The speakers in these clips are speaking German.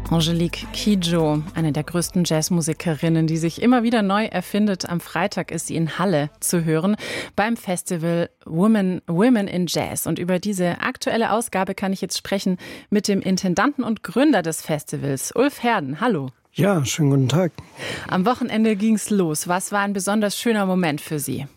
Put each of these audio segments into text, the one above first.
Angelique Kidjo, eine der größten Jazzmusikerinnen, die sich immer wieder neu erfindet. Am Freitag ist sie in Halle zu hören beim Festival Women in Jazz. Und über diese aktuelle Ausgabe kann ich jetzt sprechen mit dem Intendanten und Gründer des Festivals, Ulf Herden. Hallo. Ja, schönen guten Tag. Am Wochenende ging's los. Was war ein besonders schöner Moment für Sie?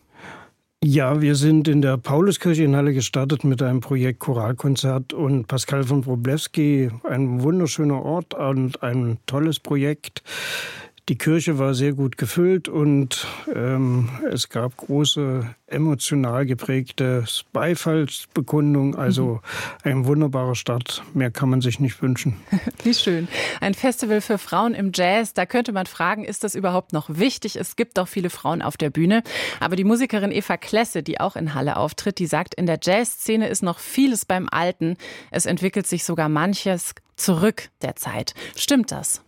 Ja, wir sind in der Pauluskirche in Halle gestartet mit einem Projekt Choralkonzert und Pascal von Wroblewski, ein wunderschöner Ort und ein tolles Projekt. Die Kirche war sehr gut gefüllt und es gab große emotional geprägte Beifallsbekundung. Also ein wunderbarer Start. Mehr kann man sich nicht wünschen. Wie schön. Ein Festival für Frauen im Jazz. Da könnte man fragen, ist das überhaupt noch wichtig? Es gibt doch viele Frauen auf der Bühne. Aber die Musikerin Eva Klesse, die auch in Halle auftritt, die sagt, in der Jazzszene ist noch vieles beim Alten. Es entwickelt sich sogar manches zurück der Zeit. Stimmt das?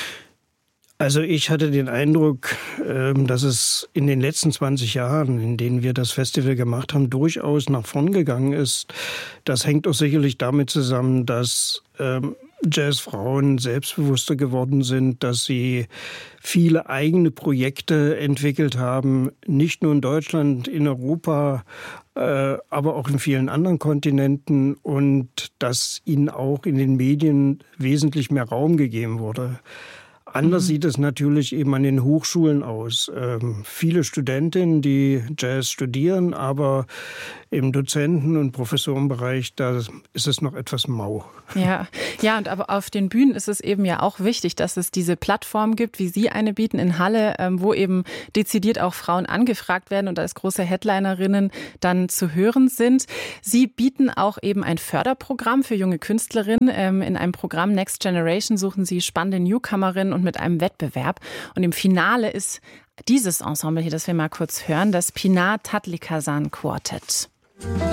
Also ich hatte den Eindruck, dass es in den letzten 20 Jahren, in denen wir das Festival gemacht haben, durchaus nach vorn gegangen ist. Das hängt auch sicherlich damit zusammen, dass Jazzfrauen selbstbewusster geworden sind, dass sie viele eigene Projekte entwickelt haben, nicht nur in Deutschland, in Europa, aber auch in vielen anderen Kontinenten und dass ihnen auch in den Medien wesentlich mehr Raum gegeben wurde. Anders sieht es natürlich eben an den Hochschulen aus. Viele Studentinnen, die Jazz studieren, aber im Dozenten- und Professorenbereich, da ist es noch etwas mau. Ja, und aber auf den Bühnen ist es eben ja auch wichtig, dass es diese Plattform gibt, wie Sie eine bieten in Halle, wo eben dezidiert auch Frauen angefragt werden und als große Headlinerinnen dann zu hören sind. Sie bieten auch eben ein Förderprogramm für junge Künstlerinnen. In einem Programm Next Generation suchen Sie spannende Newcomerinnen und mit einem Wettbewerb. Und im Finale ist dieses Ensemble hier, das wir mal kurz hören, das Pinar Tatlikazan Quartett.